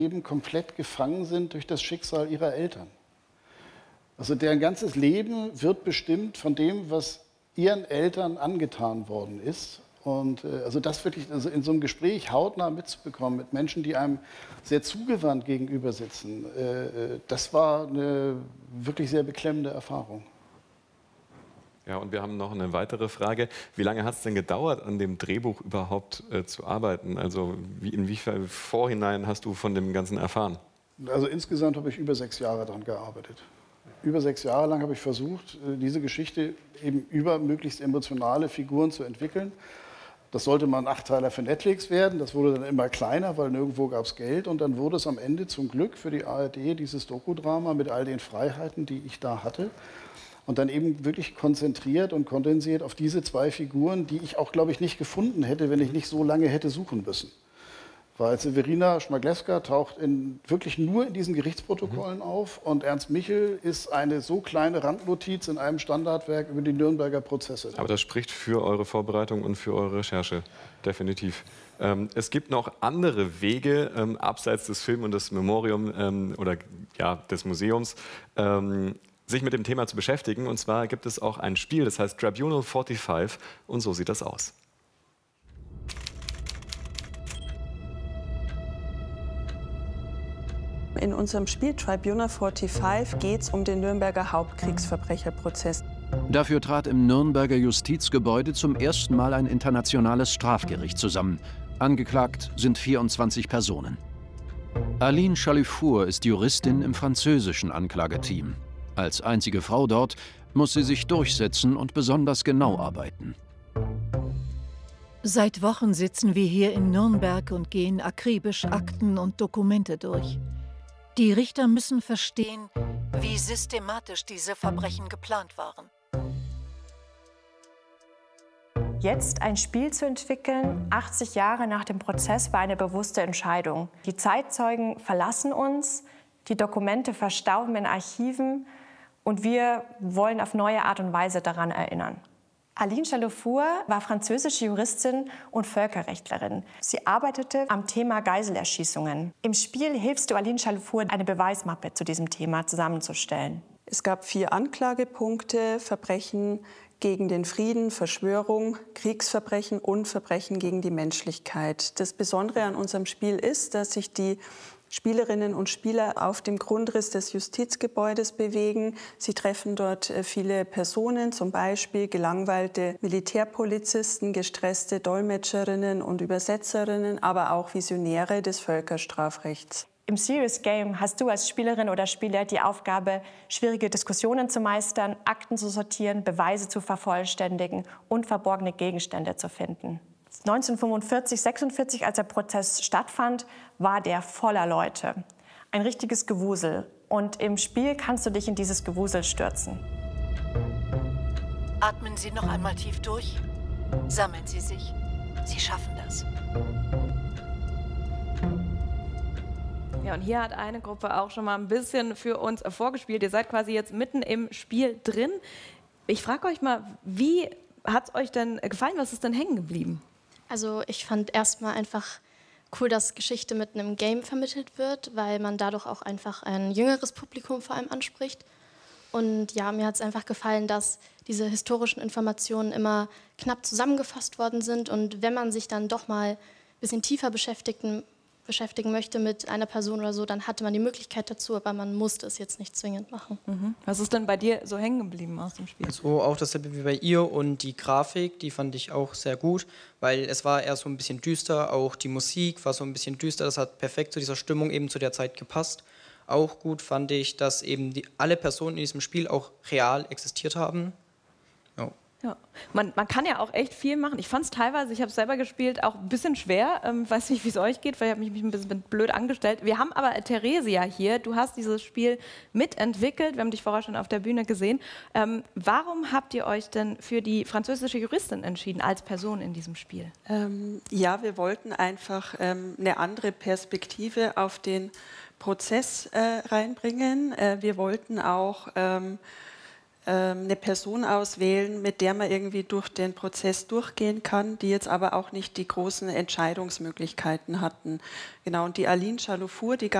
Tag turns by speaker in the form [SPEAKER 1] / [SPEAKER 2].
[SPEAKER 1] eben komplett gefangen sind durch das Schicksal ihrer Eltern. Also deren ganzes Leben wird bestimmt von dem, was ihren Eltern angetan worden ist. Und also das wirklich in so einem Gespräch hautnah mitzubekommen mit Menschen, die einem sehr zugewandt gegenüber sitzen, das war eine wirklich sehr beklemmende Erfahrung.
[SPEAKER 2] Ja, und wir haben noch eine weitere Frage. Wie lange hat es denn gedauert, an dem Drehbuch überhaupt zu arbeiten? Also inwiefern vorhinein hast du von dem Ganzen erfahren?
[SPEAKER 1] Also insgesamt habe ich über 6 Jahre daran gearbeitet. Über 6 Jahre lang habe ich versucht, diese Geschichte eben über möglichst emotionale Figuren zu entwickeln. Das sollte mal ein Achteiler für Netflix werden. Das wurde dann immer kleiner, weil nirgendwo gab es Geld. Und dann wurde es am Ende zum Glück für die ARD dieses Dokudrama mit all den Freiheiten, die ich da hatte. Und dann eben wirklich konzentriert und kondensiert auf diese 2 Figuren, die ich auch, glaube ich, nicht gefunden hätte, wenn ich nicht so lange hätte suchen müssen. Weil Sewerina Schmaglewska taucht wirklich nur in diesen Gerichtsprotokollen auf und Ernst Michel ist eine so kleine Randnotiz in einem Standardwerk über die Nürnberger Prozesse.
[SPEAKER 2] Aber das spricht für eure Vorbereitung und für eure Recherche, definitiv. Es gibt noch andere Wege, abseits des Films und des Memorium oder ja, des Museums, sich mit dem Thema zu beschäftigen. Und zwar gibt es auch ein Spiel, das heißt Tribunal 45 und so sieht das aus.
[SPEAKER 3] In unserem Spiel Tribunal 45 geht es um den Nürnberger Hauptkriegsverbrecherprozess.
[SPEAKER 4] Dafür trat im Nürnberger Justizgebäude zum ersten Mal ein internationales Strafgericht zusammen. Angeklagt sind 24 Personen. Aline Chalifour ist Juristin im französischen Anklageteam. Als einzige Frau dort muss sie sich durchsetzen und besonders genau arbeiten.
[SPEAKER 5] Seit Wochen sitzen wir hier in Nürnberg und gehen akribisch Akten und Dokumente durch. Die Richter müssen verstehen, wie systematisch diese Verbrechen geplant waren.
[SPEAKER 6] Jetzt ein Spiel zu entwickeln, 80 Jahre nach dem Prozess, war eine bewusste Entscheidung. Die Zeitzeugen verlassen uns, die Dokumente verstauben in Archiven und wir wollen auf neue Art und Weise daran erinnern. Aline Chalifour war französische Juristin und Völkerrechtlerin. Sie arbeitete am Thema Geiselerschießungen. Im Spiel hilfst du Aline Chalifour, eine Beweismappe zu diesem Thema zusammenzustellen.
[SPEAKER 3] Es gab 4 Anklagepunkte: Verbrechen gegen den Frieden, Verschwörung, Kriegsverbrechen und Verbrechen gegen die Menschlichkeit. Das Besondere an unserem Spiel ist, dass sich die Spielerinnen und Spieler auf dem Grundriss des Justizgebäudes bewegen. Sie treffen dort viele Personen, zum Beispiel gelangweilte Militärpolizisten, gestresste Dolmetscherinnen und Übersetzerinnen, aber auch Visionäre des Völkerstrafrechts.
[SPEAKER 6] Im Serious Game hast du als Spielerin oder Spieler die Aufgabe, schwierige Diskussionen zu meistern, Akten zu sortieren, Beweise zu vervollständigen und verborgene Gegenstände zu finden. 1945, 1946, als der Prozess stattfand, war der voller Leute. Ein richtiges Gewusel. Und im Spiel kannst du dich in dieses Gewusel stürzen.
[SPEAKER 5] Atmen Sie noch einmal tief durch. Sammeln Sie sich. Sie schaffen das.
[SPEAKER 7] Ja, und hier hat eine Gruppe auch schon mal ein bisschen für uns vorgespielt. Ihr seid quasi jetzt mitten im Spiel drin. Ich frage euch mal, wie hat es euch denn gefallen? Was ist denn hängen geblieben?
[SPEAKER 8] Also ich fand erstmal einfach cool, dass Geschichte mit einem Game vermittelt wird, weil man dadurch auch einfach ein jüngeres Publikum vor allem anspricht. Und ja, mir hat es einfach gefallen, dass diese historischen Informationen immer knapp zusammengefasst worden sind. Und wenn man sich dann doch mal ein bisschen tiefer beschäftigen möchte mit einer Person oder so, dann hatte man die Möglichkeit dazu, aber man musste es jetzt nicht zwingend machen.
[SPEAKER 7] Was ist denn bei dir so hängen geblieben aus dem Spiel?
[SPEAKER 9] Also auch dasselbe wie bei ihr und die Grafik, die fand ich auch sehr gut, weil es war eher so ein bisschen düster, auch die Musik war so ein bisschen düster, das hat perfekt zu dieser Stimmung eben zu der Zeit gepasst. Auch gut fand ich, dass eben alle Personen in diesem Spiel auch real existiert haben.
[SPEAKER 7] Ja. Man kann ja auch echt viel machen. Ich fand es teilweise, ich habe es selber gespielt, auch ein bisschen schwer. Weiß nicht, wie es euch geht, weil ich habe mich ein bisschen blöd angestellt. Wir haben aber Theresia hier. Du hast dieses Spiel mitentwickelt. Wir haben dich vorher schon auf der Bühne gesehen. Warum habt ihr euch denn für die französische Juristin entschieden als Person in diesem Spiel?
[SPEAKER 3] Ja, wir wollten einfach eine andere Perspektive auf den Prozess reinbringen. Wir wollten auch eine Person auswählen, mit der man irgendwie durch den Prozess durchgehen kann, die jetzt aber auch nicht die großen Entscheidungsmöglichkeiten hatten. Genau, und die Aline Chalouphour, die